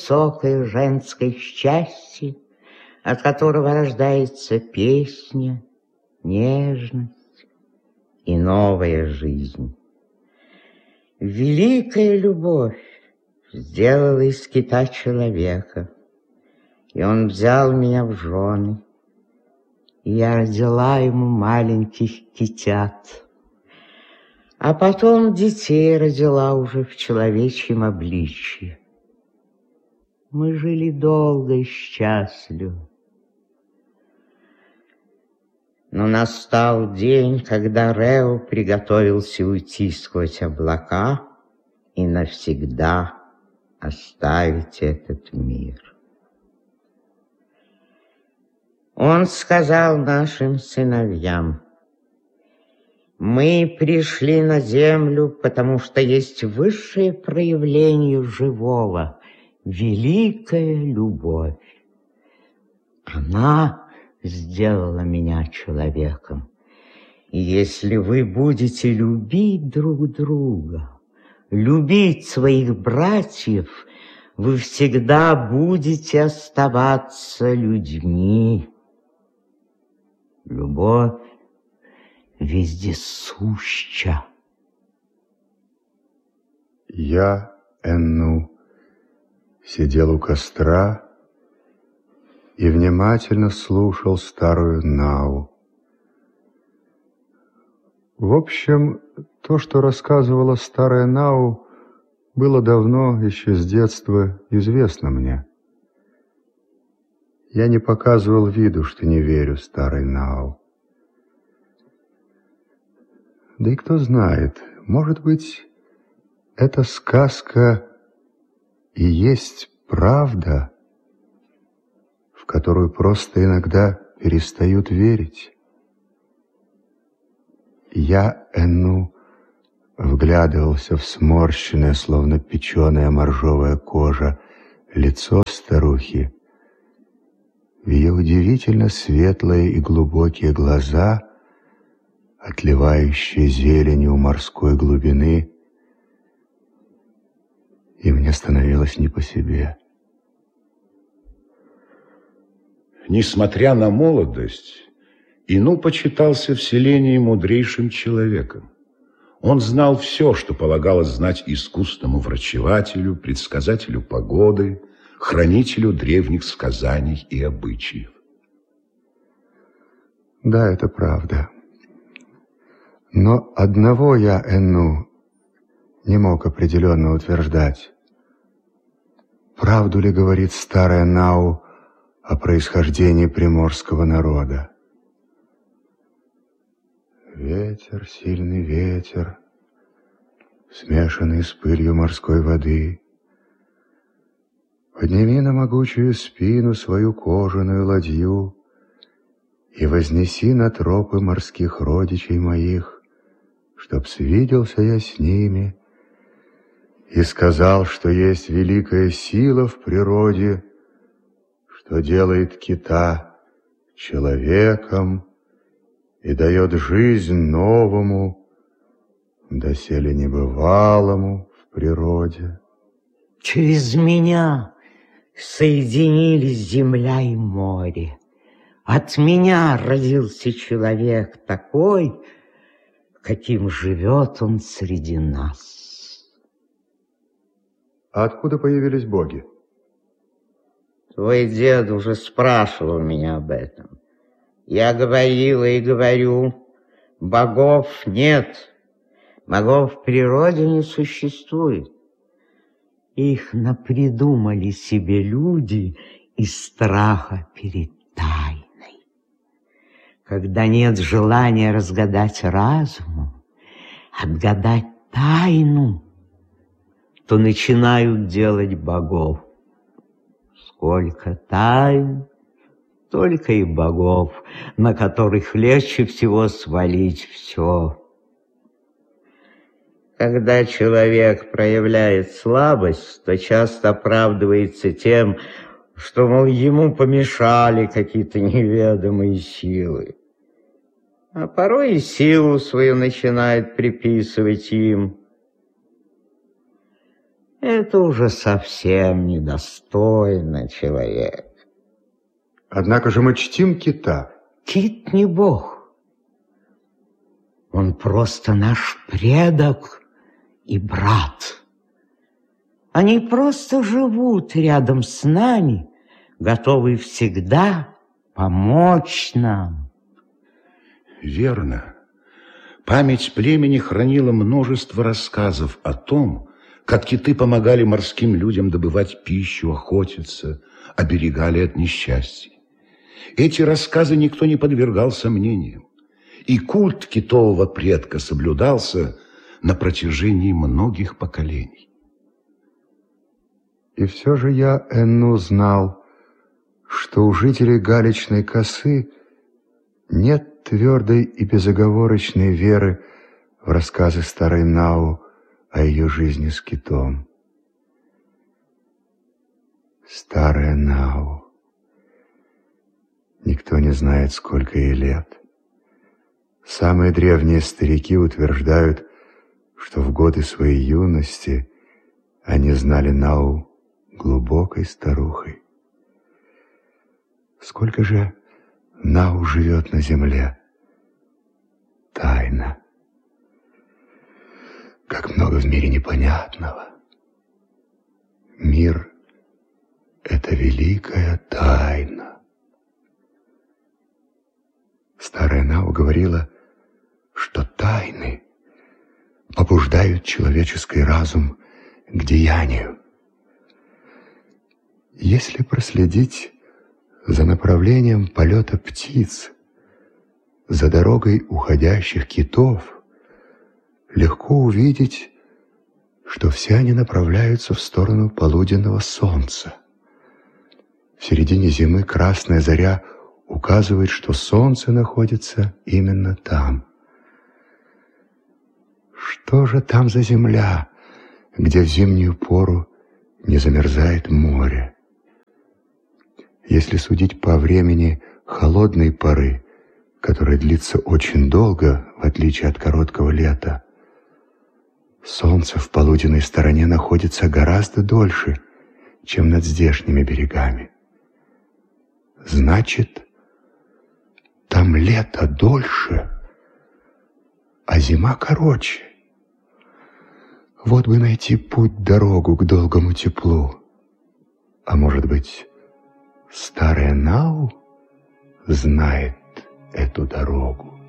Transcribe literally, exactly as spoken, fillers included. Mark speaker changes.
Speaker 1: высокое женское счастье, от которого рождается песня, нежность и новая жизнь. Великая любовь сделала из кита человека, и он взял меня в жены, и я родила ему маленьких китят, а потом детей родила уже в человечьем обличье. Мы жили долго и счастливо. Но настал день, когда Рео приготовился уйти сквозь облака и навсегда оставить этот мир. Он сказал нашим сыновьям: мы пришли на землю, потому что есть высшее проявление живого, великая любовь. Она сделала меня человеком. И если вы будете любить друг друга, любить своих братьев, вы всегда будете оставаться людьми. Любовь вездесуща.
Speaker 2: Я, Энну, сидел у костра и внимательно слушал старую Нау. В общем, то, что рассказывала старая Нау, было давно, еще с детства, известно мне. Я не показывал виду, что не верю старой Нау. Да и кто знает, может быть, эта сказка и есть правда, в которую просто иногда перестают верить. Я, Энну, вглядывался в сморщенное, словно печеная моржовая кожа, лицо старухи, в ее удивительно светлые и глубокие глаза, отливающие зеленью морской глубины, и мне становилось не по себе.
Speaker 3: Несмотря на молодость, Ину почитался в селении мудрейшим человеком. Он знал все, что полагалось знать искусному врачевателю, предсказателю погоды, хранителю древних сказаний и обычаев.
Speaker 2: Да, это правда. Но одного я, Энну, не мог определенно утверждать. Правду ли говорит старая Нау о происхождении приморского народа? Ветер, сильный ветер, смешанный с пылью морской воды, подними на могучую спину свою кожаную ладью и вознеси на тропы морских родичей моих, чтоб свиделся я с ними и сказал, что есть великая сила в природе, что делает кита человеком и дает жизнь новому, доселе небывалому в природе.
Speaker 1: Через меня соединились земля и море. От меня родился человек такой, каким живет он среди нас.
Speaker 2: А откуда появились боги?
Speaker 1: Твой дед уже спрашивал меня об этом. Я говорила и говорю, богов нет, богов в природе не существует. Их напридумали себе люди из страха перед тайной. Когда нет желания разгадать разумом, отгадать тайну, то начинают делать богов. Сколько тайн, только и богов, на которых легче всего свалить все. Когда человек проявляет слабость, то часто оправдывается тем, что, мол, ему помешали какие-то неведомые силы. А порой и силу свою начинает приписывать им. Это уже совсем недостойно человека.
Speaker 2: Однако же мы чтим кита.
Speaker 1: Кит не бог. Он просто наш предок и брат. Они просто живут рядом с нами, готовы всегда помочь нам.
Speaker 3: Верно. Память племени хранила множество рассказов о том, как киты помогали морским людям добывать пищу, охотиться, оберегали от несчастья. Эти рассказы никто не подвергал сомнениям, и культ китового предка соблюдался на протяжении многих поколений.
Speaker 2: И все же я, Энну, знал, что у жителей Галечной косы нет твердой и безоговорочной веры в рассказы старой Нау о ее жизни с китом. Старая Нау. Никто не знает, сколько ей лет. Самые древние старики утверждают, что в годы своей юности они знали Нау глубокой старухой. Сколько же Нау живет на земле? Тайна. Как много в мире непонятного. Мир — это великая тайна. Старая Нау говорила, что тайны побуждают человеческий разум к деянию. Если проследить за направлением полета птиц, за дорогой уходящих китов, легко увидеть, что все они направляются в сторону полуденного солнца. В середине зимы красная заря указывает, что солнце находится именно там. Что же там за земля, где в зимнюю пору не замерзает море? Если судить по времени холодной поры, которая длится очень долго, в отличие от короткого лета, солнце в полуденной стороне находится гораздо дольше, чем над здешними берегами. Значит, там лето дольше, а зима короче. Вот бы найти путь-дорогу к долгому теплу. А может быть, старая Нау знает эту дорогу?